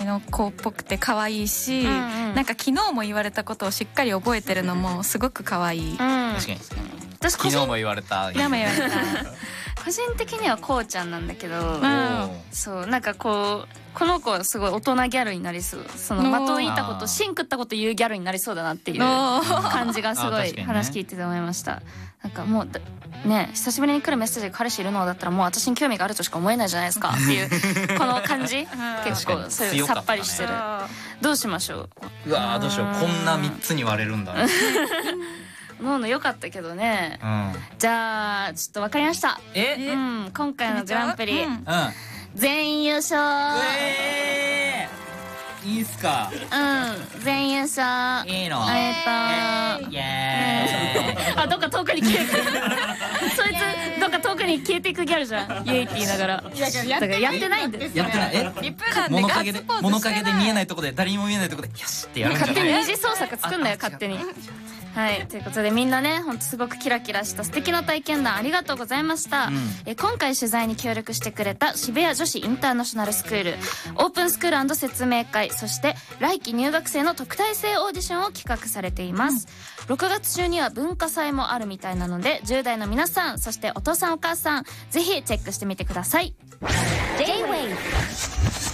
の子っぽくて可愛いし、なんか昨日も言われたことをしっかり覚えてるのもすごく可愛い。 確かに私昨日も言われた。 昨日も言われた。 個人的にはこうちゃんなんだけど、そうなんかこの子はすごい大人ギャルになりそう。その的を射たこと芯食ったこと言うギャルになりそうだなっていう感じがすごい話聞いてて思いました。なんかもうね、久しぶりに来るメッセージで彼氏いるのだったらもう私に興味があるとしか思えないじゃないですかっていうこの感じ結構そういうさっぱりしてる。どうしましょう。 うわどうしよう、こんな3つに割れるんだ。 もう良かったけどね。じゃあちょっと分かりました。今回のグランプリ全員優勝。 いいっすか。 全員優勝。 いいの。 イエーイ。あ、どっか遠くに消えてく。そいつどっか遠くに消えていくギャルじゃん。イエイって言いながら。だからやってないんだよ。 やってない。 リプランで物ガッツポーズしてない。 陰で見えないとこで誰にも見えないとこでよしってやるんじゃない。 勝手に二次創作作んだよ勝手に。はい、ということでみんなね、ほんとすごくキラキラした素敵な体験談ありがとうございました。今回取材に協力してくれた渋谷女子インターナショナルスクール、オープンスクール&説明会、そして来期入学生の特待生オーディションを企画されています。6月中には文化祭もあるみたいなので、10代の皆さん、そしてお父さんお母さん、ぜひチェックしてみてください。J-Wave